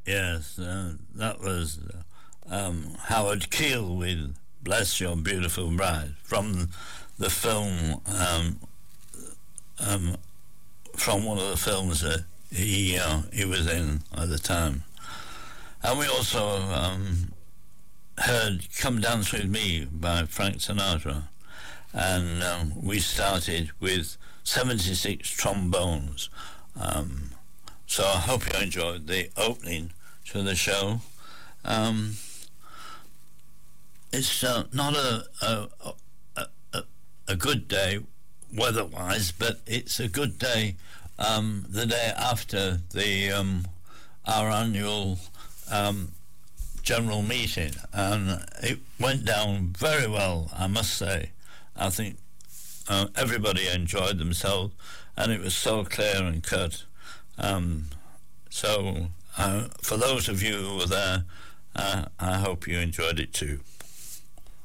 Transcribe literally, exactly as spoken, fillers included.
Yes, uh, that was uh, um, Howard Keel with Bless Your Beautiful Bride from the film, um, um, from one of the films that he, uh, he was in at the time. And we also um, heard Come Dance With Me by Frank Sinatra. And um, we started with seventy-six trombones. Um, so I hope you enjoyed the opening to the show. Um, it's uh, not a a, a a a good day weather-wise, but it's a good day um, the day after the um, our annual um, general meeting, and it went down very well, I must say. I think uh, everybody enjoyed themselves, and it was so clear and cut. Um, so, uh, for those of you who were there, uh, I hope you enjoyed it too.